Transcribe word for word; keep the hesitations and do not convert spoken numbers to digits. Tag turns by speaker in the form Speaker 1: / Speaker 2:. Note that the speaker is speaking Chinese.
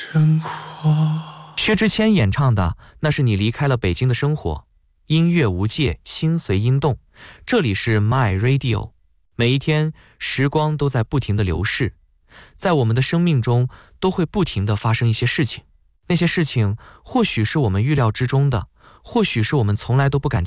Speaker 1: 生活。
Speaker 2: 薛之谦演唱的那是你离开了北京的生活，音乐无界，心随音动。这里是 My Radio， 每一天时光都在不停的流逝，在我们的生命中都会不停的发生一些事情，那些事情或许是我们预料之中的，或许是我们从来都不敢